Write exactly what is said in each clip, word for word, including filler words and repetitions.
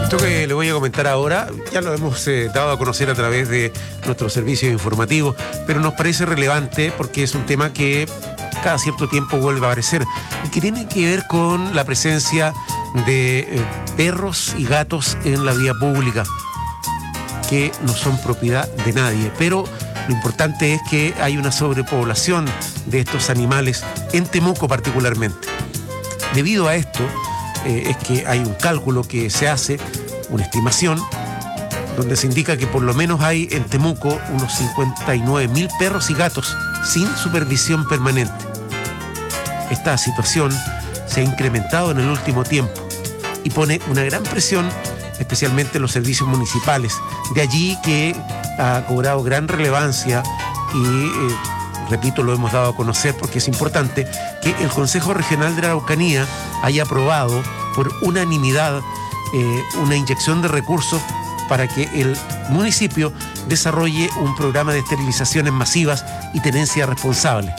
Esto que le voy a comentar ahora ya lo hemos eh, dado a conocer a través de nuestros servicios informativos, pero nos parece relevante porque es un tema que cada cierto tiempo vuelve a aparecer y que tiene que ver con la presencia de eh, perros y gatos en la vía pública, que no son propiedad de nadie, pero lo importante es que hay una sobrepoblación de estos animales en Temuco particularmente. Debido a esto, eh, es que hay un cálculo que se hace, una estimación, donde se indica que por lo menos hay en Temuco unos cincuenta y nueve mil perros y gatos sin supervisión permanente. Esta situación se ha incrementado en el último tiempo y pone una gran presión especialmente en los servicios municipales. De allí que ha cobrado gran relevancia y, eh, repito, lo hemos dado a conocer porque es importante que el Consejo Regional de la Araucanía haya aprobado por unanimidad eh, una inyección de recursos para que el municipio desarrolle un programa de esterilizaciones masivas y tenencia responsable.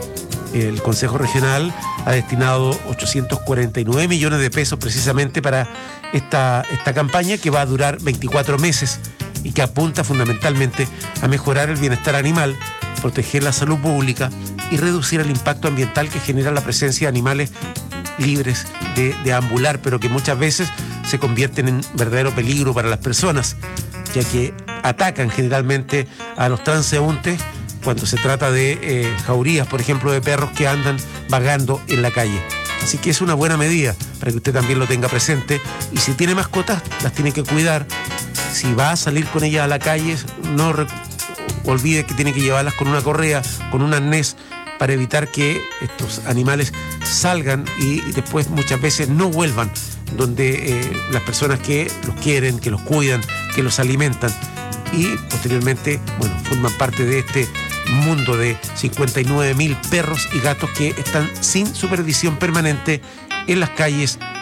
El Consejo Regional ha destinado ochocientos cuarenta y nueve millones de pesos precisamente para esta, esta campaña que va a durar veinticuatro meses y que apunta fundamentalmente a mejorar el bienestar animal, proteger la salud pública y reducir el impacto ambiental que genera la presencia de animales libres de deambular, pero que muchas veces se convierten en verdadero peligro para las personas, ya que atacan generalmente a los transeúntes cuando se trata de eh, jaurías, por ejemplo, de perros que andan vagando en la calle. Así que es una buena medida para que usted también lo tenga presente. Y si tiene mascotas, las tiene que cuidar. Si va a salir con ellas a la calle, no re- olvide que tiene que llevarlas con una correa, con un arnés, para evitar que estos animales salgan y, y después muchas veces no vuelvan donde eh, las personas que los quieren, que los cuidan, que los alimentan y posteriormente, bueno, forman parte de este mundo de cincuenta y nueve mil perros y gatos que están sin supervisión permanente en las calles